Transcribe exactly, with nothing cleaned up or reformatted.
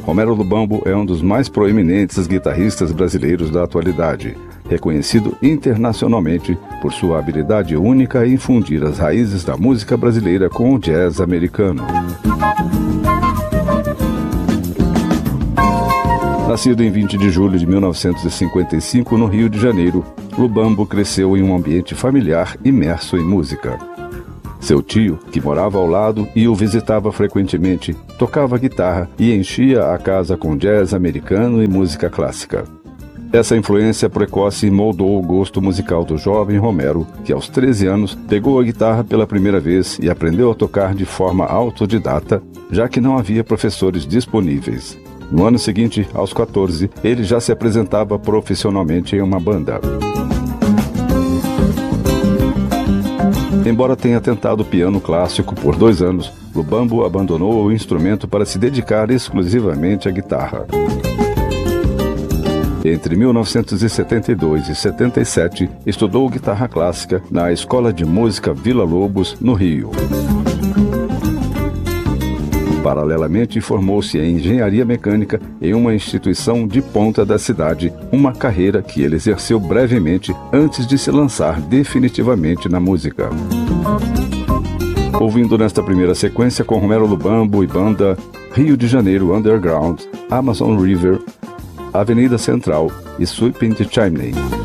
Romero Lubambo é um dos mais proeminentes guitarristas brasileiros da atualidade, reconhecido internacionalmente por sua habilidade única em fundir as raízes da música brasileira com o jazz americano. Nascido em vinte de julho de mil novecentos e cinquenta e cinco no Rio de Janeiro, Lubambo cresceu em um ambiente familiar imerso em música. Seu tio, que morava ao lado e o visitava frequentemente, tocava guitarra e enchia a casa com jazz americano e música clássica. Essa influência precoce moldou o gosto musical do jovem Romero, que aos treze anos pegou a guitarra pela primeira vez e aprendeu a tocar de forma autodidata, já que não havia professores disponíveis. No ano seguinte, aos quatorze, ele já se apresentava profissionalmente em uma banda. Embora tenha tentado piano clássico por dois anos, Lubambo abandonou o instrumento para se dedicar exclusivamente à guitarra. Entre mil novecentos e setenta e dois e setenta e sete, estudou guitarra clássica na Escola de Música Vila Lobos, no Rio. Paralelamente, formou-se em engenharia mecânica em uma instituição de ponta da cidade, uma carreira que ele exerceu brevemente antes de se lançar definitivamente na música. Ouvindo nesta primeira sequência com Romero Lubambo e banda Rio de Janeiro Underground, Amazon River, Avenida Central e Sweeping the Chimney.